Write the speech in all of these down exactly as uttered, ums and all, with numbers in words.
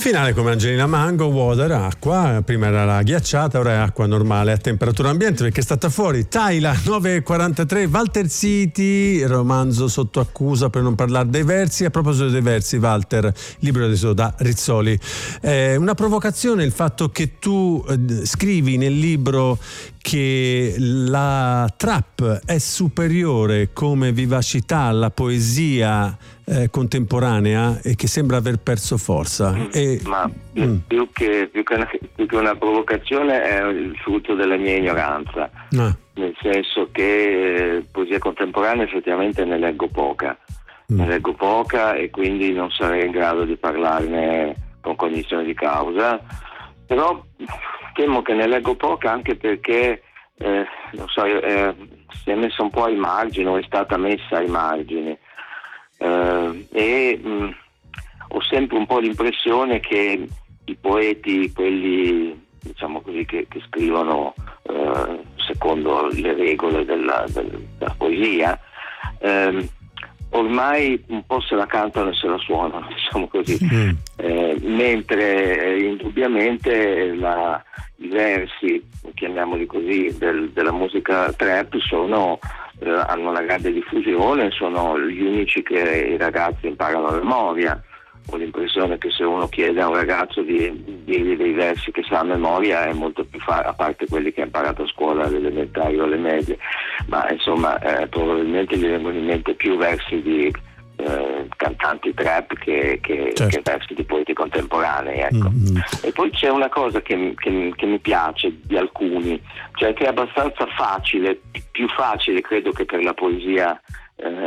Finale come Angelina Mango, water, acqua, prima era la ghiacciata, ora è acqua normale a temperatura ambiente perché è stata fuori. Taila nove e quarantatré, Walter Siti, romanzo sotto accusa per non parlare dei versi. A proposito dei versi, Walter, libro edito da Rizzoli, eh, una provocazione il fatto che tu eh, scrivi nel libro che la trap è superiore come vivacità alla poesia eh, contemporanea e che sembra aver perso forza. E, Ma più, mm. più, che, più, che una, più che una provocazione è il frutto della mia ignoranza, ah. nel senso che eh, poesia contemporanea effettivamente ne leggo poca, mm. ne leggo poca e quindi non sarei in grado di parlarne con cognizione di causa, però temo che ne leggo poca anche perché eh, non so, eh, si è messa un po' ai margini o è stata messa ai margini eh, e mh, ho sempre un po' l'impressione che i poeti, quelli diciamo così che, che scrivono eh, secondo le regole della, del, della poesia, eh, ormai un po' se la cantano e se la suonano, diciamo così, mm. eh, mentre eh, indubbiamente la, i versi, chiamiamoli così, del, della musica trap sono, eh, hanno una grande diffusione, sono gli unici che i ragazzi imparano a memoria. Ho l'impressione che se uno chiede a un ragazzo di dirgli dei versi che sa a memoria è molto più facile, a parte quelli che ha imparato a scuola alle elementari o alle medie, ma insomma eh, probabilmente gli vengono in mente più versi di eh, cantanti trap che, che, certo. che versi di poeti contemporanei, ecco. Mm-hmm. E poi c'è una cosa che, che, che mi piace di alcuni, cioè che è abbastanza facile, più facile credo che per la poesia eh,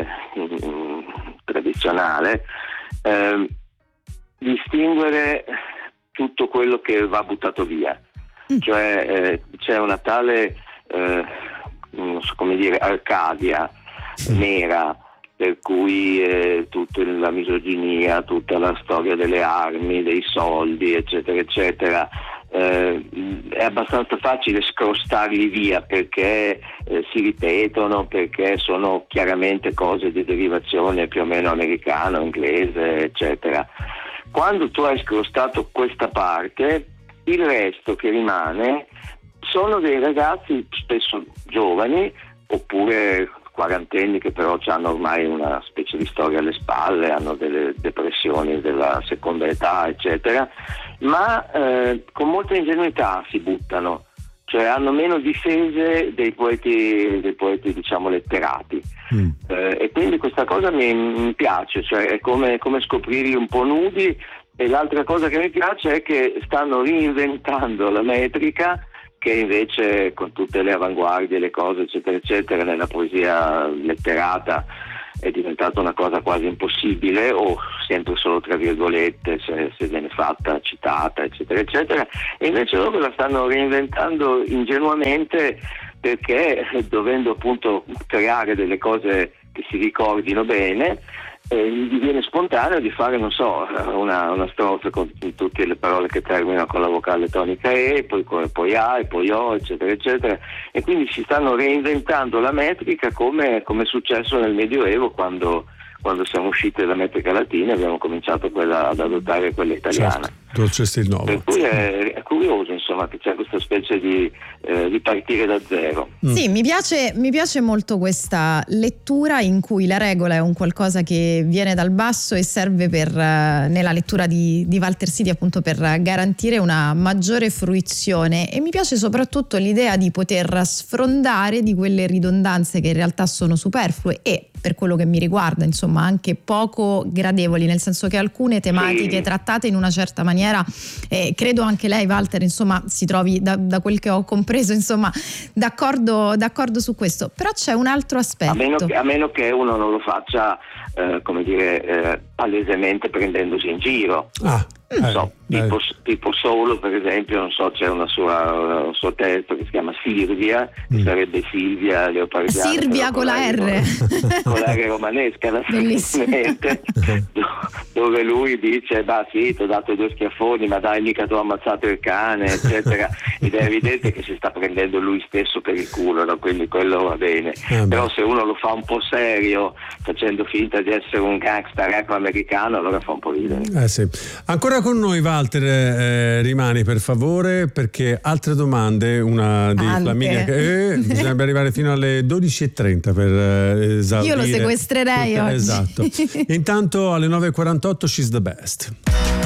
tradizionale, eh, distinguere tutto quello che va buttato via, mm. cioè eh, c'è una tale eh, non so come dire Arcadia mm. nera per cui eh, tutta la misoginia, tutta la storia delle armi, dei soldi eccetera eccetera eh, è abbastanza facile scrostarli via perché eh, si ripetono, perché sono chiaramente cose di derivazione più o meno americano, inglese eccetera. Quando tu hai scrostato questa parte, il resto che rimane sono dei ragazzi spesso giovani oppure quarantenni che però hanno ormai una specie di storia alle spalle, hanno delle depressioni della seconda età eccetera, ma eh, con molta ingenuità si buttano, cioè hanno meno difese dei poeti, dei poeti diciamo letterati. Mm. Eh, e quindi questa cosa mi, mi piace, cioè è come, come scoprirli un po' nudi. E l'altra cosa che mi piace è che stanno reinventando la metrica che invece con tutte le avanguardie, le cose eccetera eccetera nella poesia letterata è diventata una cosa quasi impossibile o sempre solo tra virgolette se, se viene fatta citata eccetera eccetera, e invece loro la stanno reinventando ingenuamente perché dovendo appunto creare delle cose che si ricordino bene eh, gli viene spontaneo di fare non so una, una strofa con tutte le parole che terminano con la vocale tonica E, poi, poi A e poi O eccetera eccetera, e quindi si stanno reinventando la metrica come, come è successo nel Medioevo quando, quando siamo usciti dalla metrica latina e abbiamo cominciato quella, ad adottare quella italiana. Certo. Dolce nuovo. Per cui è, è curioso insomma che c'è questa specie di, eh, di partire da zero. Mm. Sì, mi piace, mi piace molto questa lettura in cui la regola è un qualcosa che viene dal basso e serve per uh, nella lettura di, di Walter Siti appunto per garantire una maggiore fruizione, e mi piace soprattutto l'idea di poter sfrondare di quelle ridondanze che in realtà sono superflue e per quello che mi riguarda insomma anche poco gradevoli, nel senso che alcune tematiche sì. trattate in una certa maniera eh, credo anche lei Walter insomma si trovi da, da quel che ho compreso insomma d'accordo, d'accordo su questo, però c'è un altro aspetto, a meno che, a meno che uno non lo faccia eh, come dire eh, palesemente prendendosi in giro. ah. Non so, eh, tipo, tipo Solo per esempio, non so, c'è una sua, un suo testo che si chiama Silvia, che mm. sarebbe Silvia Leopardiana. Silvia con la R. Con la R romanesca, naturalmente, dove lui dice, bah sì, ti ho dato due schiaffoni, ma dai, mica ti ho ammazzato il cane, eccetera. ed è evidente che si sta prendendo lui stesso per il culo, no? Quindi quello va bene, eh però se uno lo fa un po' serio facendo finta di essere un gangster rap americano, allora fa un po' ridere. Eh sì. Ancora con noi Walter, eh, rimani per favore, perché altre domande, una di Ante. Flaminia che eh, bisognerebbe arrivare fino alle dodici e trenta per eh, esaurire. Io lo sequestrerei tutta, oggi. esatto. Intanto alle nove e quarantotto She's the Best.